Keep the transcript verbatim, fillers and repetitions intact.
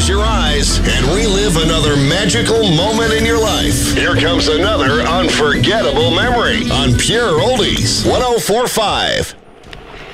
close your eyes and relive another magical moment in your life. Here comes another unforgettable memory on Pure Oldies one oh four point five.